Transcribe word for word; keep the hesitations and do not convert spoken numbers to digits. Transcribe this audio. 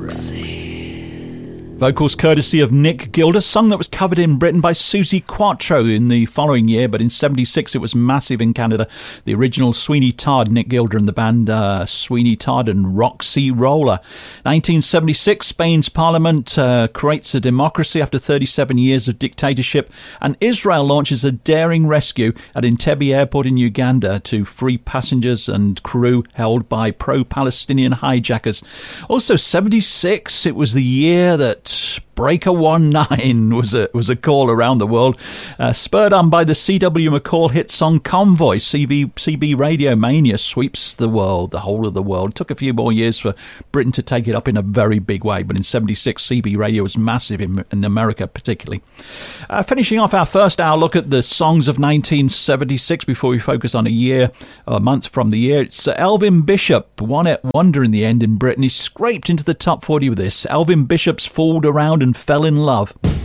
Vocals courtesy of Nick Gilder, song that was covered in Britain by Suzi Quatro in the following year, but in seventy-six it was massive in Canada. The original Sweeney Todd, Nick Gilder and the band uh, Sweeney Todd and Roxy Roller. nineteen seventy-six, Spain's parliament uh, creates a democracy after thirty-seven years of dictatorship, and Israel launches a daring rescue at Entebbe Airport in Uganda to free passengers and crew held by pro-Palestinian hijackers. Also seventy-six, it was the year that Breaker one nine was a was a call around the world, uh, spurred on by the C W McCall hit song Convoy. C B, C B Radio Mania sweeps the world, the whole of the world. It took a few more years for Britain to take it up in a very big way, but in seventy-six, C B Radio was massive in, in America particularly. Uh, finishing off our first hour look at the songs of nineteen seventy-six before we focus on a year, a month from the year. It's uh, Elvin Bishop, one hit wonder in the end in Britain. He scraped into the top forty with this. Elvin Bishop's Fooled Around and Fell in Love.